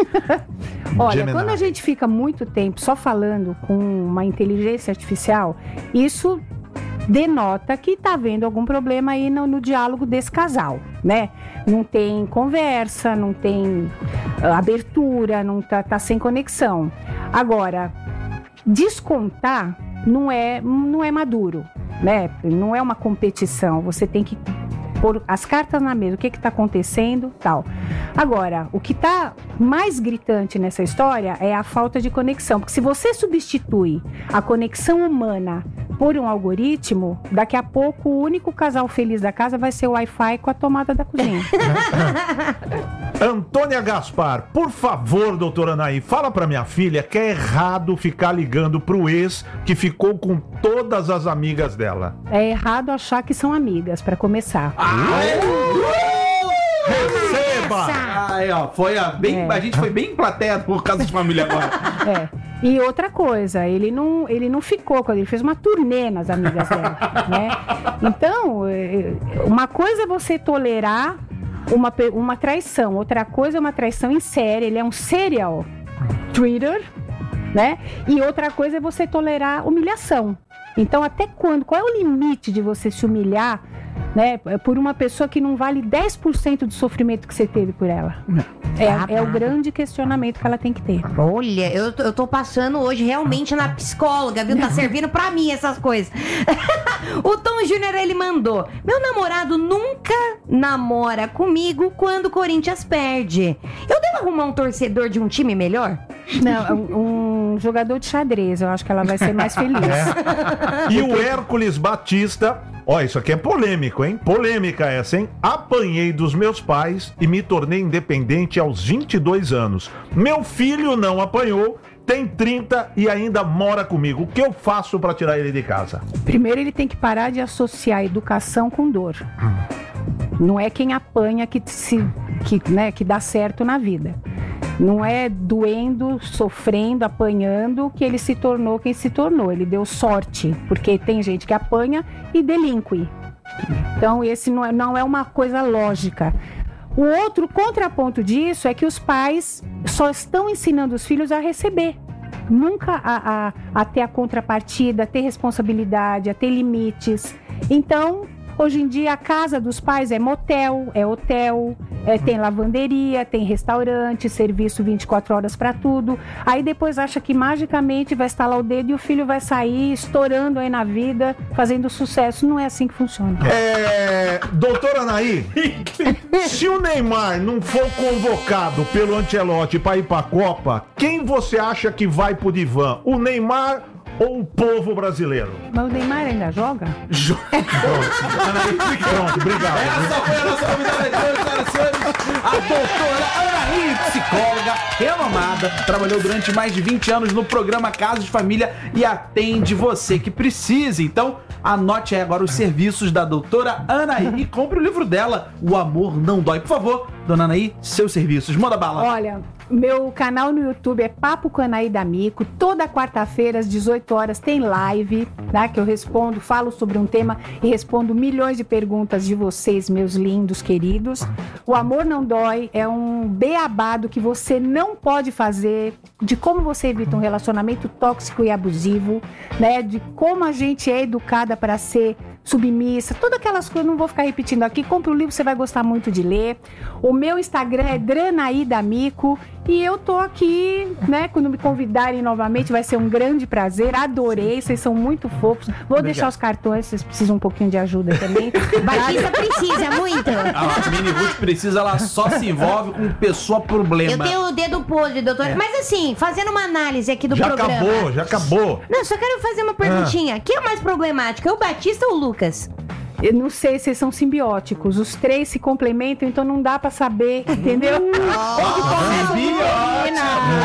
Olha, Gemini. quando a gente fica muito tempo só falando com uma inteligência artificial, isso denota que tá havendo algum problema aí no, no diálogo desse casal, né? Não tem conversa, não tem uh, abertura, não tá, tá sem conexão. Agora, descontar não é, não é maduro, né? Não é uma competição, você tem que pôr as cartas na mesa, o que que tá acontecendo, tal. Agora, o que tá mais gritante nessa história é a falta de conexão, porque se você substitui a conexão humana por um algoritmo, daqui a pouco o único casal feliz da casa vai ser o Wi-Fi com a tomada da cozinha. Antônia Gaspar, por favor, doutora Anaí, fala pra minha filha que é errado ficar ligando pro ex que ficou com todas as amigas dela. É errado achar que são amigas, pra começar. Receba! Aí, ó, foi a, bem, É. a gente foi bem plateia por causa de família agora. É. E outra coisa, ele não, ele não ficou com ele fez uma turnê nas amigas dela, né? Então, é, uma coisa é você tolerar uma, pe- uma traição, outra coisa é uma traição em série, ele é um serial treater, né? E outra coisa é você tolerar humilhação. Então, até quando? Qual é o limite de você se humilhar, né, por uma pessoa que não vale dez por cento do sofrimento que você teve por ela? É, é o grande questionamento que ela tem que ter. Olha, eu, tô- eu tô passando hoje realmente na psicóloga, viu? Tá servindo pra mim essas coisas. O Tom Júnior, ele mandou: meu namorado nunca namora comigo quando o Corinthians perde. Eu devo arrumar um torcedor de um time melhor? Não, um, um jogador de xadrez, eu acho que ela vai ser mais feliz. E o Hércules Batista, ó, isso aqui é polêmico, hein? Polêmica essa, hein? Apanhei dos meus pais e me tornei independente aos vinte e dois anos. Meu filho não apanhou, tem trinta e ainda mora comigo. O que eu faço pra tirar ele de casa? Primeiro, ele tem que parar de associar educação com dor. Não é quem apanha que, se, que, né, que dá certo na vida. Não é doendo, sofrendo, apanhando que ele se tornou quem se tornou. Ele deu sorte, porque tem gente que apanha e delinque. Então, esse não é, não é uma coisa lógica. O outro contraponto disso é que os pais só estão ensinando os filhos a receber. Nunca a, a, a ter a contrapartida, a ter responsabilidade, a ter limites. Então, hoje em dia, a casa dos pais é motel, é hotel, é, tem lavanderia, tem restaurante, serviço vinte e quatro horas para tudo. Aí depois acha que magicamente vai estalar o dedo e o filho vai sair estourando aí na vida, fazendo sucesso. Não é assim que funciona. É. Doutora Anaí, se o Neymar não for convocado pelo Ancelotti pra ir pra Copa, quem você acha que vai pro divã? O Neymar ou o povo brasileiro? Mas o Neymar ainda joga? Joga. Pronto, obrigado. Essa foi a nossa convidada de hoje, senhoras e senhores, a doutora Anaí, psicóloga renomada, trabalhou durante mais de vinte anos no programa Casos de Família e atende você que precisa. Então, anote aí agora os serviços da doutora Anaí e compre o livro dela, O Amor Não Dói. Por favor, dona Anaí, seus serviços. Manda bala. Olha, meu canal no YouTube é Papo com Anaí D'Amico. Toda quarta-feira, às dezoito horas, tem live, tá? Que eu respondo, falo sobre um tema e respondo milhões de perguntas de vocês, meus lindos queridos. O Amor Não Dói é um beabado que você não pode fazer, de como você evita um relacionamento tóxico e abusivo, né? De como a gente é educada para ser submissa, todas aquelas coisas, não vou ficar repetindo aqui. Compre o livro, você vai gostar muito de ler. O meu Instagram é Dranaí D'Amico e eu tô aqui, né, quando me convidarem novamente, vai ser um grande prazer, adorei, vocês são muito fofos. Vou deixar os cartões, vocês precisam um pouquinho de ajuda também. Batista precisa muito. A Mini Ruth precisa, ela só se envolve com pessoa problema. Eu tenho o dedo podre, doutor. É. Mas assim, fazendo uma análise aqui do Já programa. acabou, já acabou. Não, só quero fazer uma perguntinha. Quem é o mais problemático? É o Batista ou o Lucas? Eu não sei se eles são simbióticos, os três se complementam, então não dá pra saber, entendeu? Onde começa o menino.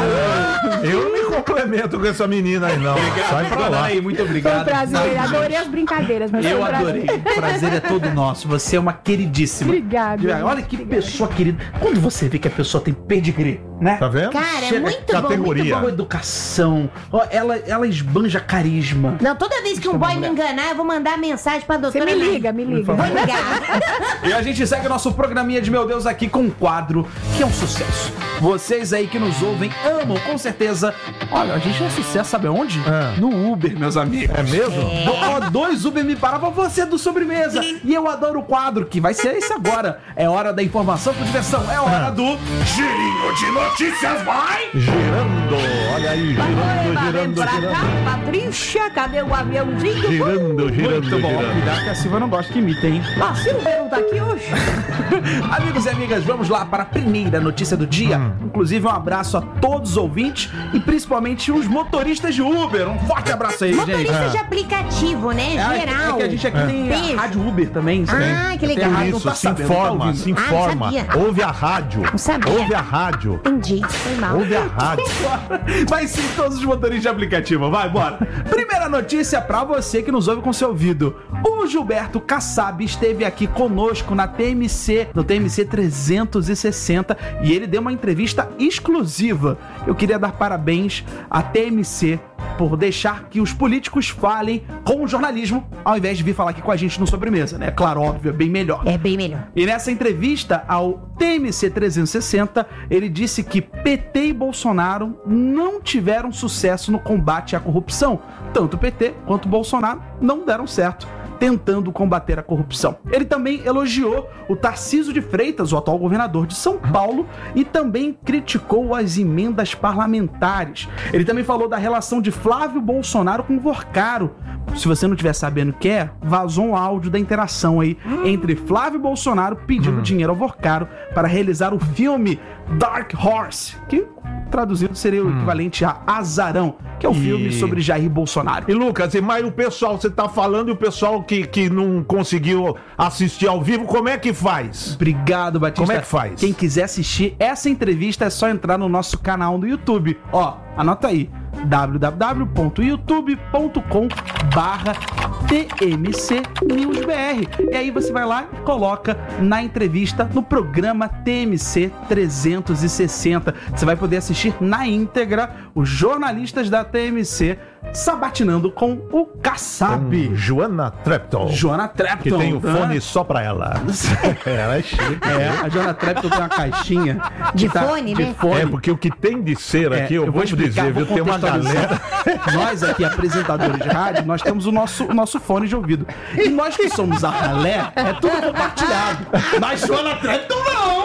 Eu não me complemento com essa menina aí, não. Sai pra lá. Anaí, muito Foi um obrigado. prazer, adorei as brincadeiras, mas foi Eu um prazer. adorei. O prazer é todo nosso. Você é uma queridíssima. Obrigada. Olha que pessoa querida. Quando você vê que a pessoa tem pedigree, né? Tá vendo? Cara, é Chega muito categoria. bom. Boa educação. Ó, ela, ela esbanja carisma. Não, toda vez que um boy me enganar, eu vou mandar mensagem pra Você doutora. me Anaí. liga, me liga. Vou ligar. E a gente segue o nosso programinha de Meu Deus aqui com um quadro que é um sucesso. Vocês aí que nos ouvem amam, com certeza. Olha, a gente é sucesso, sabe onde? É. No Uber, meus amigos. É mesmo? Do- ó, dois Uber me paravam, você é do sobremesa. E eu adoro o quadro, que vai ser esse agora. É hora da informação com diversão. É hora do Girinho de Notícias, vai! Girando, olha aí, girando, girando, girando. Patrícia, cadê o aviãozinho? Girando, girando, Muito bom, girando. cuidado que a Silva não gosta que imita, hein? A Silvia não tá aqui hoje? Amigos e amigas, vamos lá para a primeira notícia do dia. Hum. Inclusive, um abraço a todos os ouvintes e principalmente os motoristas de Uber. Um forte abraço aí, gente. Motorista É. de aplicativo, né? É, Geral. é que a gente aqui tem Beijo. a Rádio Uber também. Ah, sabe? que Tem legal. a rádio, não Isso, tá se sabendo, tá informa, ouvindo. se Ah, informa. sabia. Ouve a rádio. Não sabia. Ouve a rádio. Entendi, foi mal. Ouve a rádio. Vai sim, todos os motoristas de aplicativo. Vai, bora. Primeira notícia pra você que nos ouve com seu ouvido. O Gilberto Kassab esteve aqui conosco na T M C, no T M C trezentos e sessenta, e ele deu uma entrevista exclusiva. Eu queria dar parabéns à T M C por deixar que os políticos falem com o jornalismo, ao invés de vir falar aqui com a gente no Sobremesa, né? Claro, óbvio, é bem melhor. É bem melhor. E nessa entrevista ao T M C trezentos e sessenta, ele disse que P T e Bolsonaro não tiveram sucesso no combate à corrupção. Tanto o P T quanto o Bolsonaro não deram certo tentando combater a corrupção. Ele também elogiou o Tarcísio de Freitas, o atual governador de São Paulo, e também criticou as emendas parlamentares. Ele também falou da relação de Flávio Bolsonaro com o Vorcaro. Se você não estiver sabendo o que é, vazou um áudio da interação aí entre Flávio Bolsonaro pedindo dinheiro ao Vorcaro para realizar o filme Dark Horse, que traduzido seria o equivalente a Azarão, que é o E- filme sobre Jair Bolsonaro. E Lucas, e mais o pessoal, você tá falando e o pessoal que, que não conseguiu assistir ao vivo, como é que faz? Obrigado, Batista. Como é que faz? Quem quiser assistir essa entrevista é só entrar no nosso canal no YouTube. Ó, anota aí, w w w ponto youtube ponto com barra T M C News B R. E aí você vai lá e coloca na entrevista no programa T M C trezentos e sessenta. Você vai poder assistir na íntegra os jornalistas da T M C sabatinando com o Kassab. Com Joana Trepton. Joana Trepton. Que tem o né? fone só pra ela. Ela é chique. É, a Joana Trepton tem uma caixinha De que tá- fone, de né? fone. É, porque o que tem de cera É, aqui, eu, vou te explicar, dizer, viu? vou Tem uma contextualizar. galera. Nós aqui, apresentadores de rádio, nós temos o nosso, o nosso fone de ouvido. E nós que somos a ralé, é tudo compartilhado. Mas Joana Trepton não!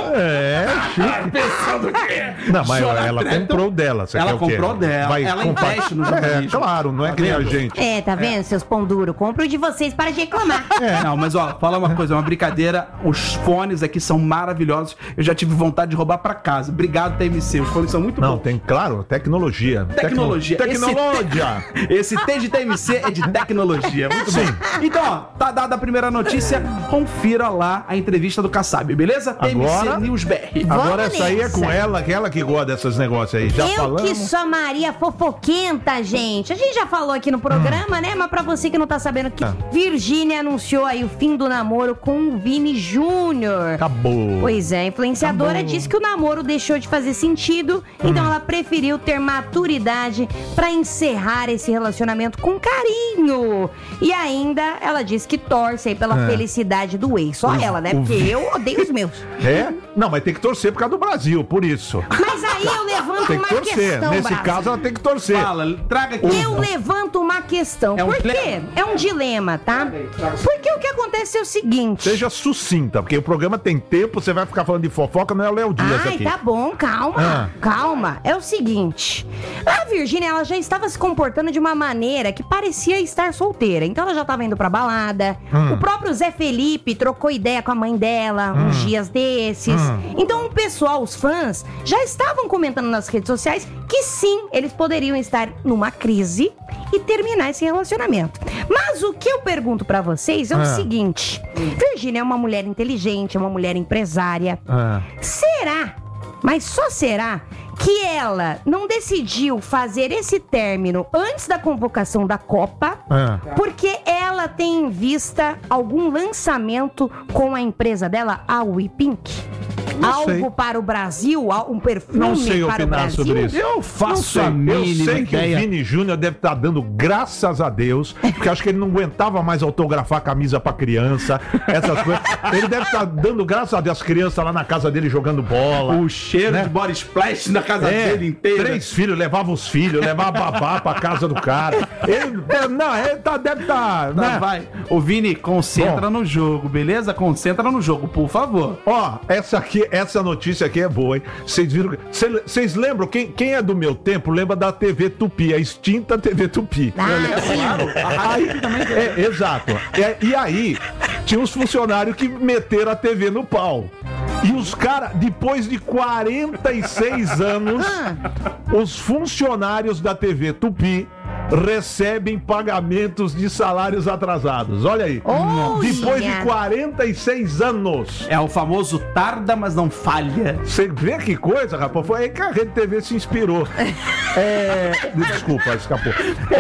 É, chique. Pensando que Não, mas Chorar ela treta. comprou dela. Você Ela quer o quê? comprou dela, Vai ela comprar- investe no É, jornalismo. claro, não é Tá que nem a vendo? gente. É, tá vendo, seus pão duro? Compro de vocês para de reclamar. É. Não, mas ó, fala uma coisa, é uma brincadeira. Os fones aqui são maravilhosos. Eu já tive vontade de roubar pra casa. Obrigado, T M C. Os fones são muito Não, bons. tem, claro, tecnologia. Tecnologia. Tecno- Tecnologia. Esse T de T M C é de tecnologia. Muito Sim. bom. Então, ó, tá dada a primeira notícia. Confira lá a entrevista do Kassab, beleza? T M C Agora- News B R. Agora Vamos essa aí é nessa. com ela, que ela que gosta desses negócios aí. Já eu falamos. que sou a Maria fofoquenta, gente. A gente já falou aqui no programa, né? Mas pra você que não tá sabendo que Ah. Virgínia anunciou aí o fim do namoro com o Vini Júnior. Acabou. Pois é, a influenciadora Acabou. disse que o namoro deixou de fazer sentido, então ela preferiu ter maturidade pra encerrar esse relacionamento com carinho. E ainda ela disse que torce aí pela É. felicidade do ex. Só ela, né? o Porque Vi- eu odeio os meus. É? Não, mas tem que torcer por causa do Brasil, por isso. Mas aí eu levanto Tem uma que torcer. questão, Nesse Brasil. caso, ela tem que torcer. Fala, traga aqui. Eu levanto uma questão. É um Por quê? dilema. É um dilema, tá? Porque o que acontece é o seguinte. Seja sucinta, porque o programa tem tempo, você vai ficar falando de fofoca, não é o Léo Dias Ai, aqui. tá bom, calma, Ah. calma. É o seguinte, a Virgínia, ela já estava se comportando de uma maneira que parecia estar solteira. Então ela já estava indo pra balada. Hum. O próprio Zé Felipe trocou ideia com a mãe dela uns dias desses. Hum. Então o pessoal, os fãs, já estavam comentando nas redes sociais que sim, eles poderiam estar numa crise e terminar esse relacionamento. Mas o que eu pergunto pra vocês é o Ah. seguinte: Virgínia é uma mulher inteligente, é uma mulher empresária. Ah. Será, mas só será, que ela não decidiu fazer esse término antes da convocação da Copa? Ah. Porque ela tem em vista algum lançamento com a empresa dela, a WePink? Não Algo sei. para o Brasil? Um perfume Não sei para o opinar Brasil? sobre isso. Eu Não faço sei, a eu mínima sei que ideia. o Vini Júnior deve estar dando graças a Deus, porque acho que ele não aguentava mais autografar camisa pra criança, essas coisas. Ele deve estar dando graças a Deus as crianças lá na casa dele jogando bola. O cheiro Né? de body splash na casa É, dele inteira. três filhos, levava os filhos, levava babá pra casa do cara. Ele, é, não, ele tá, deve estar. Tá, né? vai. Ô, Vini, concentra Bom. no jogo, beleza? Concentra no jogo, por favor. Ó, essa aqui, essa notícia aqui é boa, hein? Vocês viram? Vocês lembram? Quem, quem é do meu tempo lembra da T V Tupi, a extinta T V Tupi. Ah, sim. Aí, é, exato. É, e aí, tinha uns funcionários que meteram a T V no pau. E os caras, depois de quarenta e seis anos, os funcionários da T V Tupi recebem pagamentos de salários atrasados. Olha aí. Oh, depois de gente. quarenta e seis anos. É o famoso tarda, mas não falha. Você vê que coisa, rapaz? Foi aí que a Rede T V se inspirou. É... Desculpa, escapou.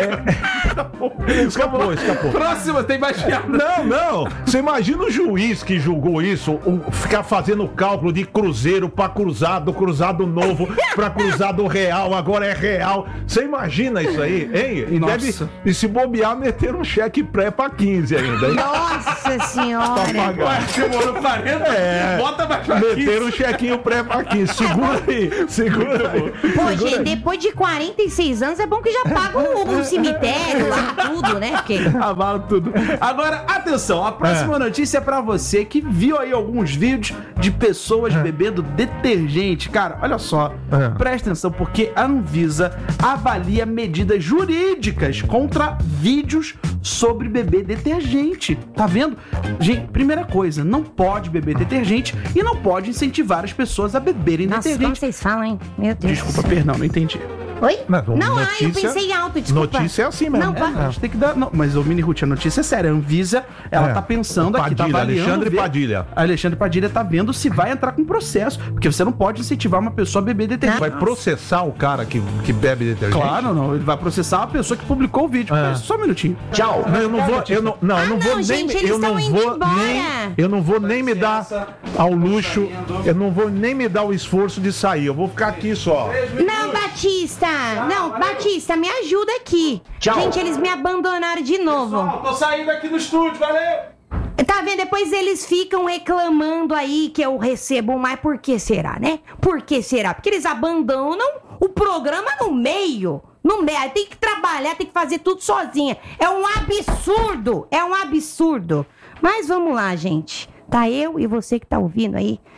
É... Escapou, escapou. Próxima, tem mais piada. Não, não. Você imagina o juiz que julgou isso, o- ficar fazendo cálculo de cruzeiro pra cruzado, cruzado novo pra cruzado real, agora é real. Você imagina isso aí, hein? E, Nossa. deve, e se bobear, meter um cheque pré pra quinze ainda, hein? Nossa senhora. Ué, demorou quarenta, É. bota mais pra Meter um quinze. chequinho pré pra quinze. Segura aí, segura aí. Pô, Segura gente, aí. depois de quarenta e seis anos é bom que já paga o, o cemitério lá, tudo, né? Porque... Avala tudo. Agora, atenção, a próxima notícia é pra você que viu aí alguns vídeos de pessoas bebendo detergente. Cara, olha só, É. presta atenção, porque a Anvisa avalia medidas jurídicas contra vídeos sobre beber detergente. Tá vendo? Gente, primeira coisa, não pode beber detergente e não pode incentivar as pessoas a beberem Nossa, como detergente. vocês falam, hein? Meu Deus. Desculpa, perdão, não entendi. Oi? Mas, Não, ah, eu notícia- pensei alto, desculpa. Notícia é assim mesmo. Não, É, pa- a gente tem que dar. Não, mas o Mini Ruth, a notícia é séria. A Anvisa, ela É. tá pensando aqui, tá Padilha, avaliando. Alexandre ver- Padilha. Alexandre Padilha tá vendo se vai entrar com processo. Porque você não pode incentivar uma pessoa a beber detergente. Vai processar o cara que, que bebe detergente? Claro, não. Ele vai processar a pessoa que publicou o vídeo. É. Mas Só um minutinho. Tchau. Não, eu não vou, eu não, não, eu não Ah, vou não, nem, gente, eles eu não estão indo vou embora. nem, eu não vou nem me dar ao luxo, eu não vou nem me dar o esforço de sair. Eu vou ficar aqui só. Não, Batista! Não, Batista, me ajuda aqui. Tchau. Gente, eles me abandonaram de novo. tô saindo aqui do estúdio, valeu! Tá vendo? Depois eles ficam reclamando aí que eu recebo mais. Por que será, né? Por que será? Porque eles abandonam o programa no meio. No meio. Aí tem que trabalhar, tem que fazer tudo sozinha. É um absurdo. É um absurdo. Mas vamos lá, gente. Tá eu e você que tá ouvindo aí.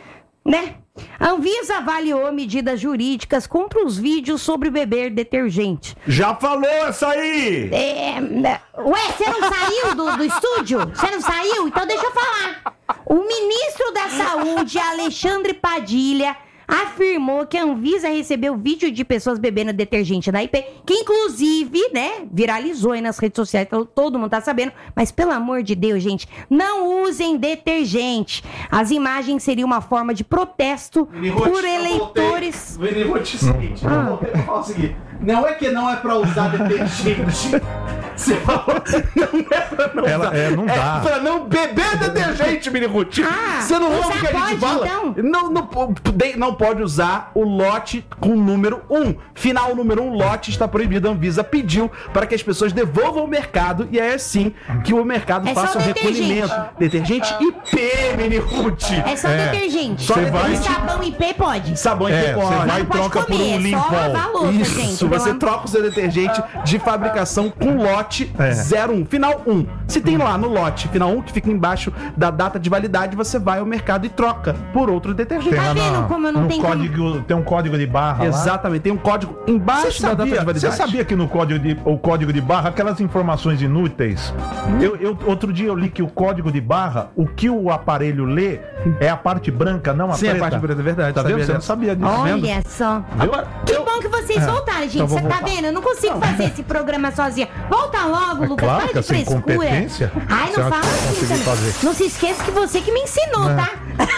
né? A Anvisa avaliou medidas jurídicas contra os vídeos sobre beber detergente. Já falou essa aí! É, ué, você não saiu do, do estúdio? Você não saiu? Então deixa eu falar. O ministro da Saúde, Alexandre Padilha, afirmou que a Anvisa recebeu vídeo de pessoas bebendo detergente da I P, que inclusive, né, viralizou aí nas redes sociais, então todo mundo tá sabendo, mas pelo amor de Deus, gente, não usem detergente. As imagens seriam uma forma de protesto por eleitores... Vini, vou te seguinte, eu voltei pra falar o seguinte, não é que não é pra usar detergente... Você falou, não é pra não Ela, usar. é, não dá. É pra não beber detergente, Miniruti. Ah, Você não ouve o usar que a gente pode, fala? então? Não, não, po- de- não pode usar o lote com número um. Final número um, lote está proibido. A Anvisa pediu para que as pessoas devolvam ao mercado e é assim que o mercado É só faça o detergente. recolhimento. Detergente I P, Miniruti. É só É. detergente. Só E detergente. sabão I P pode. Sabão I P É, pode. você vai e Não pode troca por comer, um é só limpol. lavar a louça, Isso, gente. você Pelo troca o seu detergente de fabricação com lote É. zero um, final um. Se tem lá no lote final um, que fica embaixo da data de validade, você vai ao mercado e troca por outro detergente. Tá lá vendo como eu não no tenho como- código, tem um código de barra lá. Exatamente, tem um código Você embaixo da data de sabia, validade. você sabia que no código de, o código de barra, aquelas informações inúteis, eu, eu- outro dia eu li que o código de barra, o que o aparelho lê é a parte branca, não a Sim, a preta. parte branca, é verdade, Tá sabia vendo? Você não dessa. sabia disso. Olha só. Agora, Que eu- bom que vocês voltaram, gente. então vou Você tá voltar. vendo? Eu não consigo fazer esse programa sozinha. Volta logo, É Lucas. claro Para que de é sem frescura. competência. Ai, Você não acha fala que eu assim consegui também. fazer? Não se esqueça que você que me ensinou, tá?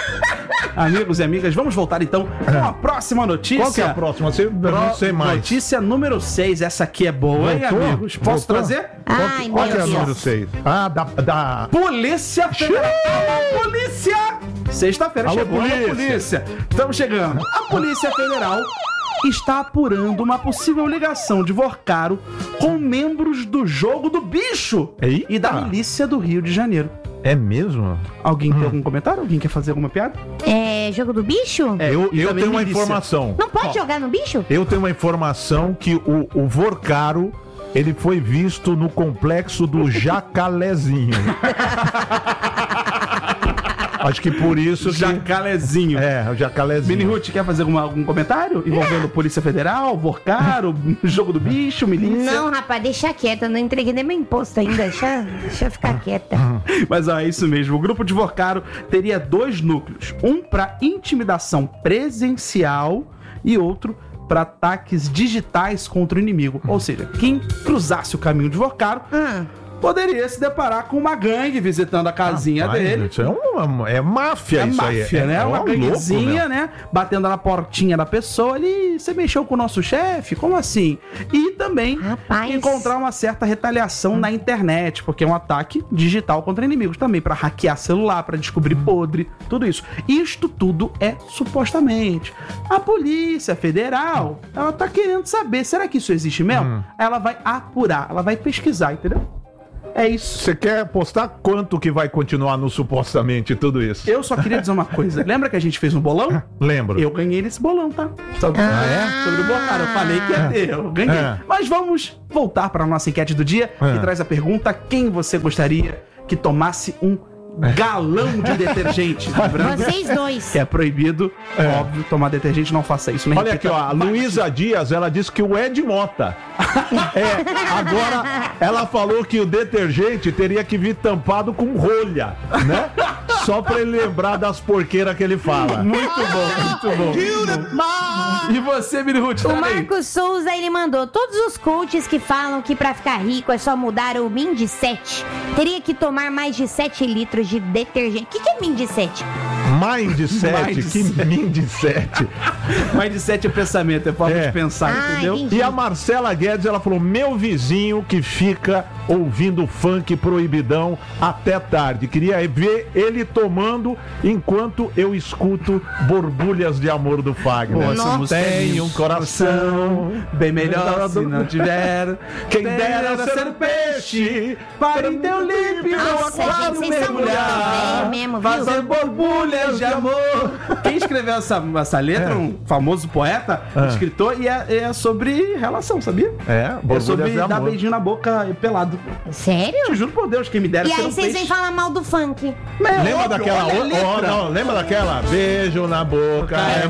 Amigos e amigas, vamos voltar então com a próxima notícia. Qual que é a próxima? Você, eu não Pro- sei mais. Notícia número seis. Essa aqui é boa, hein, Voltou? amigos? Posso Voltou? trazer? Ai, Qual meu que é a Deus. número seis? Ah, da... da... Polícia Federal! Alô, polícia! Sexta-feira Alô, chegou polícia. a polícia. Estamos chegando. A Polícia Federal está apurando uma possível ligação de Vorcaro com membros do Jogo do Bicho Eita. e da milícia do Rio de Janeiro. É mesmo? Alguém tem algum comentário? Alguém quer fazer alguma piada? É jogo do bicho? É, eu e eu também tenho uma milícia. informação. Não pode jogar no bicho? Eu tenho uma informação que o, o Vorcaro, ele foi visto no complexo do Jacalézinho. Acho que por isso que... Jacalezinho. É, o Jacalézinho. Mini Ruth, quer fazer alguma- algum comentário envolvendo Polícia Federal, Vorcaro, Jogo do Bicho, milícia? Não, rapaz, deixa quieta. Eu não entreguei nem meu imposto ainda. Deixa, deixa eu ficar quieta. Mas ó, é isso mesmo. O grupo de Vorcaro teria dois núcleos. Um para intimidação presencial e outro para ataques digitais contra o inimigo. Ou seja, quem cruzasse o caminho de Vorcaro Hum. poderia se deparar com uma gangue visitando a casinha Rapaz, dele. Isso é, uma, é máfia É isso máfia, aí. né? É uma um ganguezinha, louco, né? Batendo na portinha da pessoa ali. Você mexeu com o nosso chefe? Como assim? E também Rapaz. encontrar uma certa retaliação na internet, porque é um ataque digital contra inimigos também, pra hackear celular, pra descobrir podre, tudo isso. Isto tudo é supostamente. A Polícia Federal, ela tá querendo saber, será que isso existe mesmo? Hum. Ela vai apurar, ela vai pesquisar, entendeu? É isso. Você quer postar quanto que vai continuar no supostamente tudo isso? Eu só queria dizer uma coisa. Lembra que a gente fez um bolão? Lembro. Eu ganhei nesse bolão, tá? Sobre, Ah, é? Sobre o Vorcaro. Eu falei que ia ter, eu ganhei. É. Mas vamos voltar para a nossa enquete do dia, É. que traz a pergunta: quem você gostaria que tomasse um galão de detergente? Lembrando Vocês dois. que é proibido, óbvio, tomar detergente, não faça isso. Nem Olha aqui, repita. ó, a Luísa Dias, ela disse que o Ed Mota. É, agora ela falou que o detergente teria que vir tampado com rolha, né? Só pra ele lembrar das porqueiras que ele fala. Muito bom, muito bom. Muito bom. E você, Miri Ruth, O tá aí? Marcos Souza, ele mandou: todos os coaches que falam que pra ficar rico é só mudar o Mindset, teria que tomar mais de sete litros de detergente. O que, que é Mindset? Mindset, que Mindset. Mindset. Mindset é pensamento, é forma É. de pensar, Ah, entendeu? entendi. E a Marcela Guedes, ela falou: meu vizinho que fica ouvindo funk proibidão até tarde. Queria ver ele tomando enquanto eu escuto Borbulhas de Amor do Fagner. Pô, essa música é Tem linda. um coração Bem melhor se não tiver. Quem dera ser um peixe para em teu límpido Nossa, aquário gente, vocês são muito mergulhar, velho mesmo, viu? fazer borbulhas Borbulhas de amor. Quem escreveu essa, essa letra, É. um famoso poeta, Ah. escritor, e é, é sobre relação, sabia? É, É borbulhas sobre de dar amor. beijinho na boca pelado. Sério? Te juro por Deus, quem me dera E ser aí um vocês peixe. vêm falar mal do funk. Mas é Lembra óbvio, daquela olha a outra? letra. não, lembra daquela? Beijo na boca é